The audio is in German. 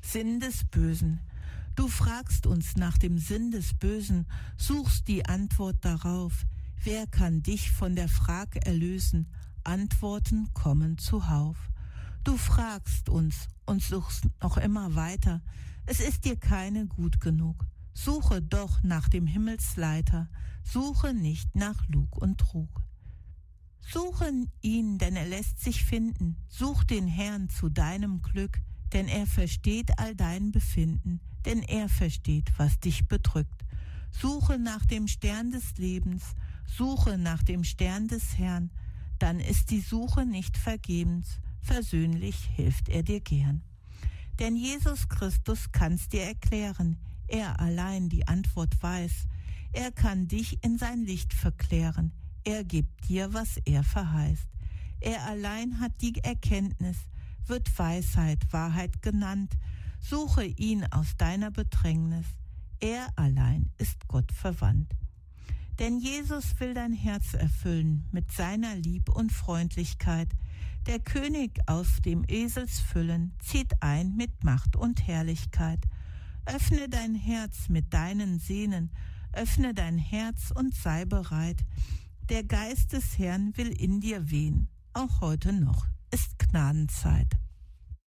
Sinn des Bösen. Du fragst uns nach dem Sinn des Bösen, suchst die Antwort darauf. Wer kann dich von der Frage erlösen? Antworten kommen zuhauf. Du fragst uns und suchst noch immer weiter. Es ist dir keine gut genug. Suche doch nach dem Himmelsleiter. Suche nicht nach Lug und Trug. Suche ihn, denn er lässt sich finden. Such den Herrn zu deinem Glück, denn er versteht all dein Befinden, denn er versteht, was dich bedrückt. Suche nach dem Stern des Lebens, suche nach dem Stern des Herrn, dann ist die Suche nicht vergebens, versöhnlich hilft er dir gern. Denn Jesus Christus kann's dir erklären, er allein die Antwort weiß, er kann dich in sein Licht verklären, er gibt dir, was er verheißt. Er allein hat die Erkenntnis, wird Weisheit, Wahrheit genannt. Suche ihn aus deiner Bedrängnis. Er allein ist Gott verwandt. Denn Jesus will dein Herz erfüllen mit seiner Lieb und Freundlichkeit. Der König aus dem Esels Füllen zieht ein mit Macht und Herrlichkeit. Öffne dein Herz mit deinen Sehnen, öffne dein Herz und sei bereit. Der Geist des Herrn will in dir wehen. Auch heute noch ist Gnadenzeit.